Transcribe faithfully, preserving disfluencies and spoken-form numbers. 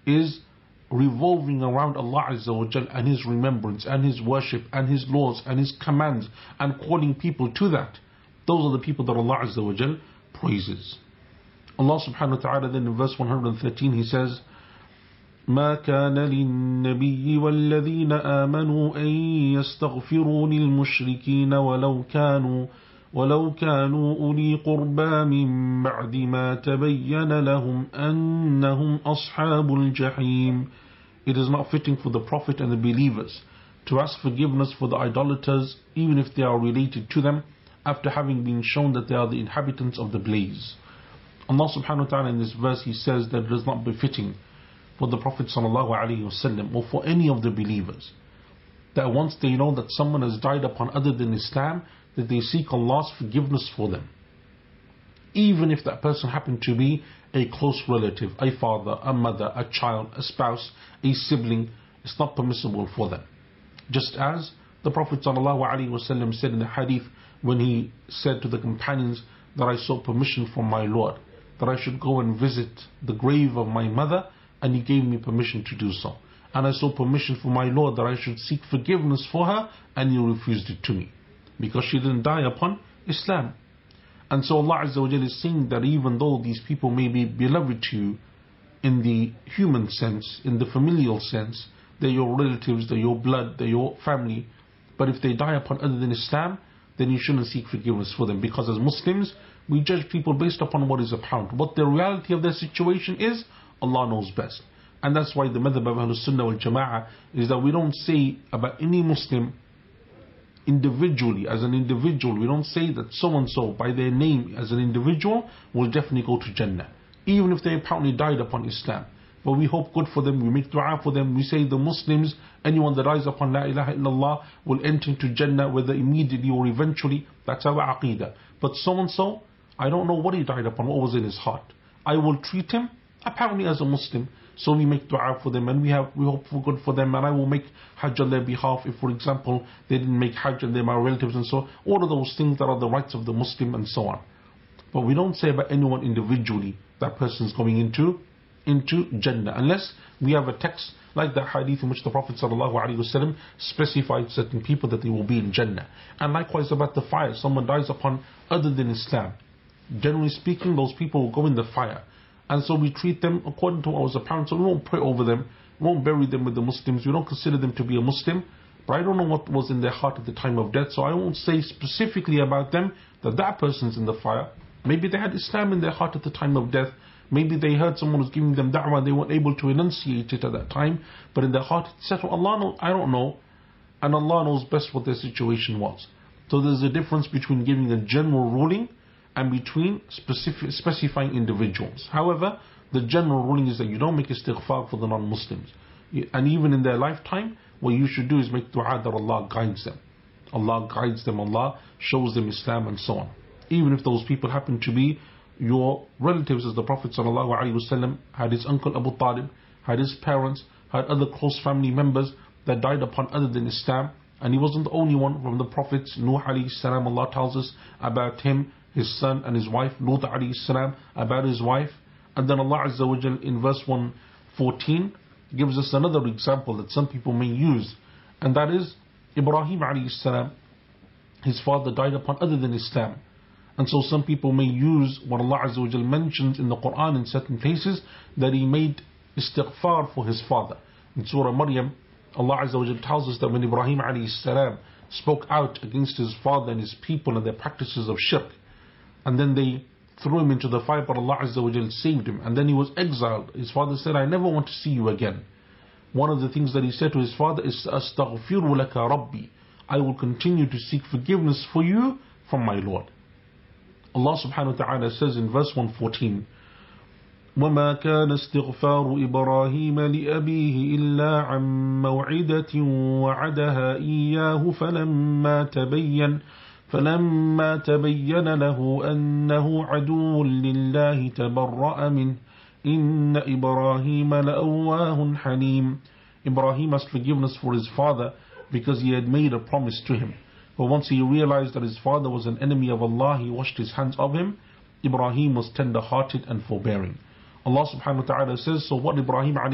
is revolving around Allah Azza wa Jal and His remembrance and His worship and His laws and His commands and calling people to that. Those are the people that Allah Azza wa Jal praises. Allah subhanahu wa ta'ala then in verse one hundred thirteen He says, ما كان للنبي والذين آمنوا أن يستغفروا للمشركين ولو كانوا ولو كانوا أولي قربى من بعد ما تبين لهم أنهم أصحاب الجحيم. It is not fitting for the Prophet and the believers to ask forgiveness for the idolaters even if they are related to them after having been shown that they are the inhabitants of the blaze. Allah subhanahu wa ta'ala in this verse He says that it is not befitting for the Prophet sallallahu alaihi wasallam or for any of the believers that once they know that someone has died upon other than Islam, that they seek Allah's forgiveness for them, even if that person happened to be a close relative, a father, a mother, a child, a spouse, a sibling. It's not permissible for them. Just as the Prophet ﷺ said in the hadith when he said to the companions that I sought permission from my Lord that I should go and visit the grave of my mother, and He gave me permission to do so. And I sought permission from my Lord that I should seek forgiveness for her, and He refused it to me, because she didn't die upon Islam. And so Allah Azza wa Jalla is saying that even though these people may be beloved to you in the human sense, in the familial sense, they're your relatives, they're your blood, they're your family, but if they die upon other than Islam, then you shouldn't seek forgiveness for them, because as Muslims, we judge people based upon what is apparent. What the reality of their situation is, Allah knows best. And that's why the madhab of Ahlus Sunnah wal Jama'ah is that we don't say about any Muslim individually, as an individual, we don't say that so and so by their name as an individual will definitely go to Jannah, even if they apparently died upon Islam. But we hope good for them, we make dua for them, we say the Muslims, anyone that dies upon La ilaha illallah will enter into Jannah, whether immediately or eventually. That's our aqidah. But so and so, I don't know what he died upon, what was in his heart. I will treat him apparently as a Muslim. So we make dua for them, and we have we hope for good for them, and I will make hajj on their behalf if, for example, they didn't make hajj and they're my relatives, and so all of those things that are the rights of the Muslim and so on. But we don't say about anyone individually that person's going into into Jannah, unless we have a text like that hadith in which the Prophet ﷺ specified certain people that they will be in Jannah. And likewise about the fire, someone dies upon other than Islam, generally speaking, those people will go in the fire. And so we treat them according to what was apparent. So we won't pray over them, we won't bury them with the Muslims, we don't consider them to be a Muslim. But I don't know what was in their heart at the time of death, so I won't say specifically about them that that person's in the fire. Maybe they had Islam in their heart at the time of death. Maybe they heard someone was giving them da'wah, they weren't able to enunciate it at that time, but in their heart it's settled. Allah knows, I don't know, and Allah knows best what their situation was. So there's a difference between giving a general ruling and between specific, specifying individuals. However, the general ruling is that you don't make istighfar for the non-Muslims. And even in their lifetime, what you should do is make dua that Allah guides them. Allah guides them, Allah shows them Islam and so on. Even if those people happen to be your relatives, as the Prophet ﷺ had his uncle Abu Talib, had his parents, had other close family members that died upon other than Islam. And he wasn't the only one. From the Prophets, Nuh alayhi salam, Allah tells us about him, his son and his wife, Lut alayhi salam, about his wife. And then Allah Azza wa Jal in verse one fourteen gives us another example that some people may use, and that is Ibrahim alayhi salam. His father died upon other than Islam. And so some people may use what Allah Azza wa Jal mentions in the Quran in certain places, that he made istighfar for his father. In Surah Maryam, Allah Azza wa Jal tells us that when Ibrahim alayhi salam spoke out against his father and his people and their practices of shirk, and then they threw him into the fire, but Allah Azza wa Jal saved him, and then he was exiled. His father said, I never want to see you again. One of the things that he said to his father is, Astaghfiru laka Rabbi, I will continue to seek forgiveness for you from my Lord. Allah subhanahu wa ta'ala says in verse one fourteen, وَمَا كَانَ اسْتِغْفَارُ إِبْرَاهِيمَ لِأَبِيهِ إِلَّا عَن مَّوْعِدَةٍ وَعَدَهَا إِيَّاهُ فَلَمَّا تَبَيَّنَ فَلَمَّا تَبَيَّنَ لَهُ أَنَّهُ عَدُوٌّ لِلَّهِ تَبَرَّأَ مِنْهُ إِنَّ إِبْرَاهِيمَ لَأَوَّاهٌ حَلِيمٌ. Ibrahim asked forgiveness for his father because he had made a promise to him. But once he realized that his father was an enemy of Allah, he washed his hands of him. Ibrahim was tender-hearted and forbearing. Allah subhanahu wa ta'ala says, so what Ibrahim